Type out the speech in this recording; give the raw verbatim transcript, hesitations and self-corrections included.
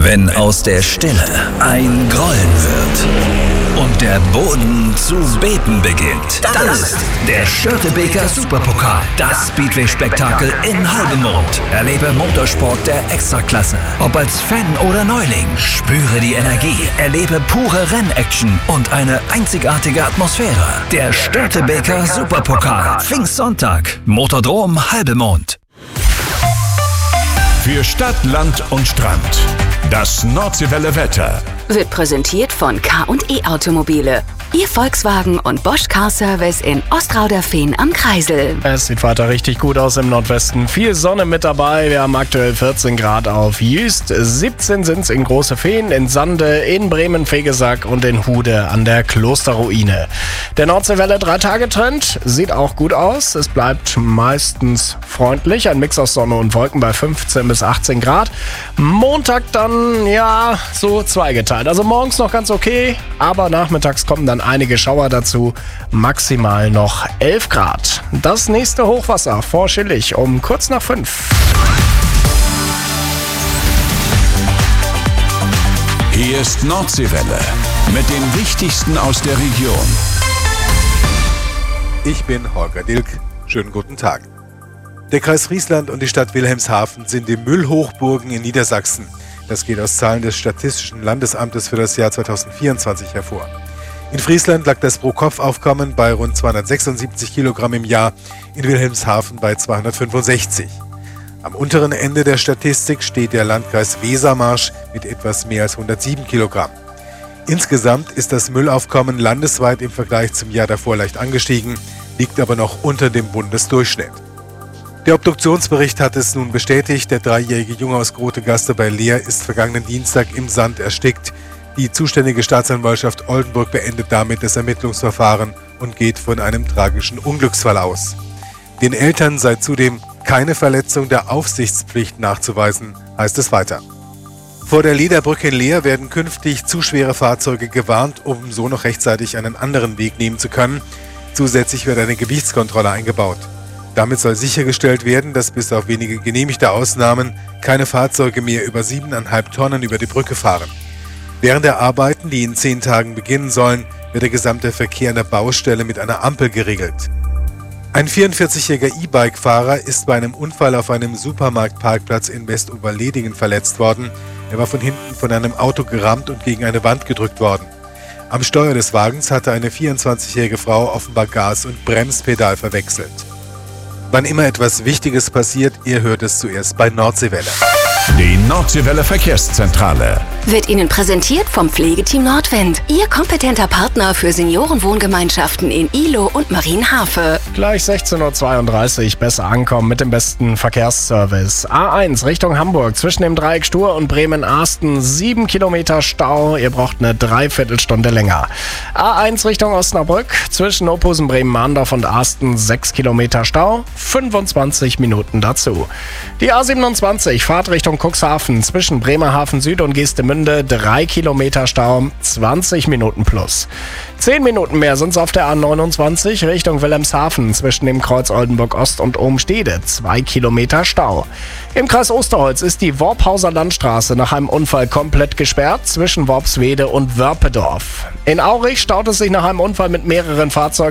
Wenn aus der Stille ein Grollen wird und der Boden zu beben beginnt, dann ist der Störtebeker Superpokal das Speedway-Spektakel in Halbemond. Erlebe Motorsport der Extraklasse. Ob als Fan oder Neuling, spüre die Energie, erlebe pure Rennaction und eine einzigartige Atmosphäre. Der Störtebeker Superpokal. Pfingstsonntag. Motordrom Halbemond. Für Stadt, Land und Strand. Das Nordseewelle Wetter wird präsentiert von K und E Automobile. Ihr Volkswagen und Bosch Car Service in Ostrauderfehn am Kreisel. Es sieht weiter richtig gut aus im Nordwesten. Viel Sonne mit dabei. Wir haben aktuell vierzehn Grad auf Jüst. siebzehn sind es in Große Fehn, in Sande, in Bremen-Vegesack und in Hude an der Klosterruine. Der Nordseewelle drei-Tage-Trend sieht auch gut aus. Es bleibt meistens freundlich. Ein Mix aus Sonne und Wolken bei fünfzehn bis achtzehn Grad. Montag dann, ja, so zweigeteilt. Also morgens noch ganz okay, aber nachmittags kommen dann einige Schauer dazu, maximal noch elf Grad. Das nächste Hochwasser vor Schillig um kurz nach fünf. Hier ist Nordseewelle mit dem Wichtigsten aus der Region. Ich bin Holger Dilk. Schönen guten Tag. Der Kreis Friesland und die Stadt Wilhelmshaven sind die Müllhochburgen in Niedersachsen. Das geht aus Zahlen des Statistischen Landesamtes für das Jahr zweitausendvierundzwanzig hervor. In Friesland lag das Pro-Kopf-Aufkommen bei rund zweihundertsechsundsiebzig Kilogramm im Jahr, in Wilhelmshaven bei zweihundertfünfundsechzig. Am unteren Ende der Statistik steht der Landkreis Wesermarsch mit etwas mehr als hundertsieben Kilogramm. Insgesamt ist das Müllaufkommen landesweit im Vergleich zum Jahr davor leicht angestiegen, liegt aber noch unter dem Bundesdurchschnitt. Der Obduktionsbericht hat es nun bestätigt, der dreijährige Junge aus Grotegaste bei Leer ist vergangenen Dienstag im Sand erstickt. Die zuständige Staatsanwaltschaft Oldenburg beendet damit das Ermittlungsverfahren und geht von einem tragischen Unglücksfall aus. Den Eltern sei zudem keine Verletzung der Aufsichtspflicht nachzuweisen, heißt es weiter. Vor der Lederbrücke in Leer werden künftig zu schwere Fahrzeuge gewarnt, um so noch rechtzeitig einen anderen Weg nehmen zu können. Zusätzlich wird eine Gewichtskontrolle eingebaut. Damit soll sichergestellt werden, dass bis auf wenige genehmigte Ausnahmen keine Fahrzeuge mehr über siebeneinhalb Tonnen über die Brücke fahren. Während der Arbeiten, die in zehn Tagen beginnen sollen, wird der gesamte Verkehr an der Baustelle mit einer Ampel geregelt. Ein vierundvierzigjähriger E-Bike-Fahrer ist bei einem Unfall auf einem Supermarktparkplatz in Westoberledingen verletzt worden. Er war von hinten von einem Auto gerammt und gegen eine Wand gedrückt worden. Am Steuer des Wagens hatte eine vierundzwanzigjährige Frau offenbar Gas- und Bremspedal verwechselt. Wann immer etwas Wichtiges passiert, ihr hört es zuerst bei Nordseewelle. Die Nordseewelle Verkehrszentrale wird Ihnen präsentiert vom Pflegeteam Nordwind. Ihr kompetenter Partner für Seniorenwohngemeinschaften in Ihlow und Marienhafe. Gleich sechzehn Uhr zweiunddreißig, besser ankommen mit dem besten Verkehrsservice. A eins Richtung Hamburg zwischen dem Dreieck Stur und Bremen-Arsten. sieben Kilometer Stau, ihr braucht eine Dreiviertelstunde länger. A eins Richtung Osnabrück zwischen Ophusen, Bremen-Mahndorf und Arsten. sechs Kilometer Stau, fünfundzwanzig Minuten dazu. Die A siebenundzwanzig, Fahrt Richtung Cuxhaven zwischen Bremerhaven Süd und Geestemünde. drei Kilometer Stau, zwanzig Minuten plus. zehn Minuten mehr sind es auf der A neunundzwanzig Richtung Wilhelmshaven zwischen dem Kreuz Oldenburg Ost und Obenstede. zwei Kilometer Stau. Im Kreis Osterholz ist die Worphauser Landstraße nach einem Unfall komplett gesperrt zwischen Worpswede und Wörpedorf. In Aurich staut es sich nach einem Unfall mit mehreren Fahrzeugen